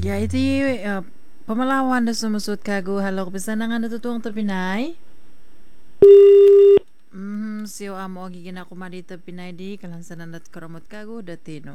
Kaya iti pamalawan na sumusot kago halok bisa na nga natutuang to Pinay. Siyo amo agigin ako marita Pinay di kalansanan at karamot kago datino.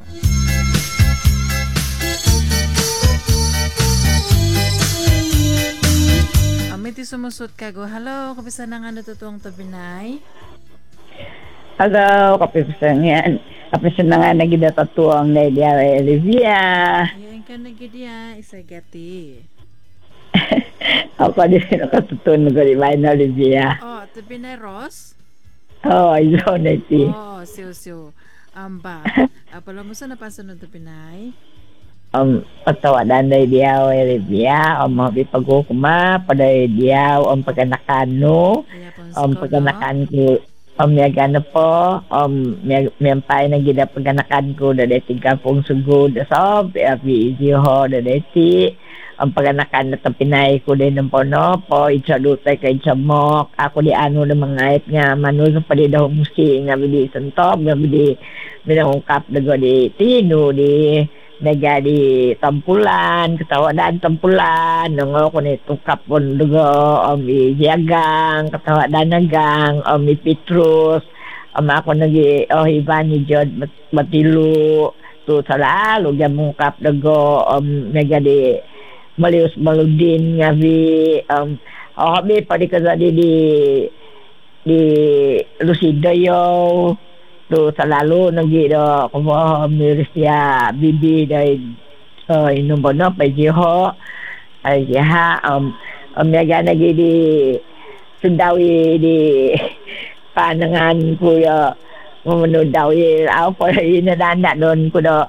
Amiti sumusot kago halo kabisa na nga natutuang to Pinay. Hello, kapipisan yan. Kapipisan na nga nagidatutuang na Idia Olivia. Yan ka nagidya isagati. Ako din nakatutunan ko ni Mayan Olivia. Oh, to Pinay Ross? Oh, ito na iti. Oh, siyo. Amba. Pala mo sa napasunod to Pinay? Patawadan na Idia Olivia. Mga pagkukuma, pada Idia, pagkanakano. Pagkanakan ko. May gana po, may pay na gina paganakan ko na deti kapong sugod so, easy ho na deti. Ang paganakan na tapinay ko din ng pono po, itsalutay kay Chamok. Ako di ano na mga ayat nga, manuso pa di daw musi nga bidi santob, nga bidi minangungkap na go di tino, di naga di tampulan, katawadan tampulan, nang ako ni tungkap po dugo, iyagang, katawadan nagang, Petrus, ako nagi, iba ni Jod Matilu, to salalu, gamungkap dugo, naga di malius maludin nga bi, habi pa di ka di Lucidayo, to selalu nagi do ko miris ya bibi dai inombono pa jiho ay ha mega nagi di sundawi di panangan ko ya menudawi apa ina danda don ko do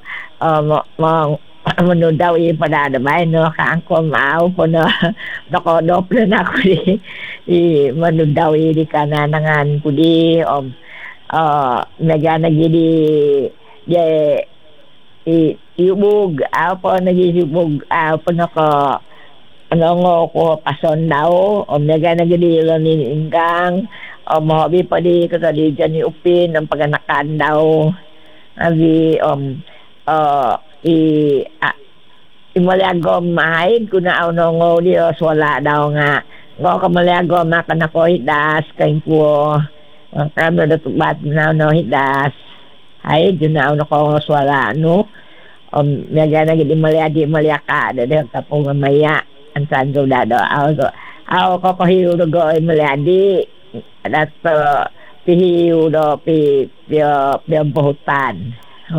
menudawi pada damai no ka angko mau po no doko dople na ko di menudawi di kananangan ko di nagana gidi dia iubog apa nagi iubog apa nako ano ko pason daw nagana gidi lonin inggang mahabi pa di kasali dyan ni upin ang paganakan daw abi imaliagom mahid kuna ano di wala daw nga ngo kamaliagom makanako hidas kain po kami na tubat na hidas ay dyan na ako swala no mega na gidi malia ka dahil kapong mamaya ang sanjo dado ako ko hiyo do go maliadi at pihiyo do pi buhutan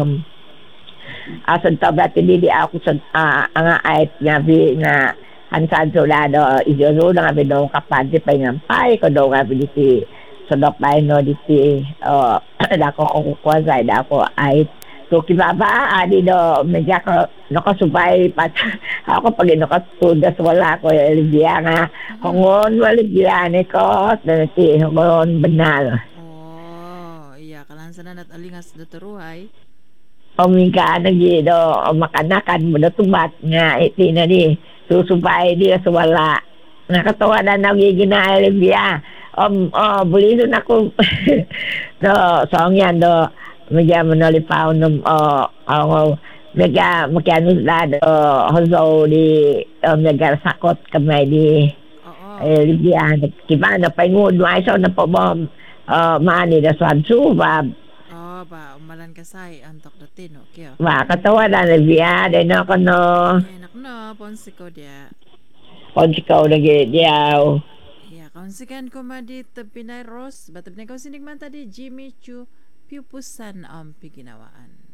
asan tabat hindi ako sa ang ayat nga nga ang sanjo dado ijo na nga bidong kapante pa ngampay ko do nga biniti sedok tayo no diti dako ko kukuha dako ay so kibaba adi do medya ko nakasubay pat ako pag nakatudas wala ko Olivia nga hongon Olivia ni ko dati hongon benal iya kalansanan at alingas do teruhay omika nagi do makanakan mo do tumat nga iti na di susubay di wala nakatawa na nagigina Olivia bulido na ko do song yan do medya manalipaw ng medya makiano na do hozo di medya sakot kamay di Olivia kiba na paingod mo ay so na po mo maani da swadsu ba ba umalan kasay antok datin okay ba katawa na Olivia de no kono enak no ponsiko dia ponsiko lagi diaw Kaunsikan ko madi Pinay Ross, batab na kaunsinig man tadi Jimmy Chu Piupusan ang piginawaan.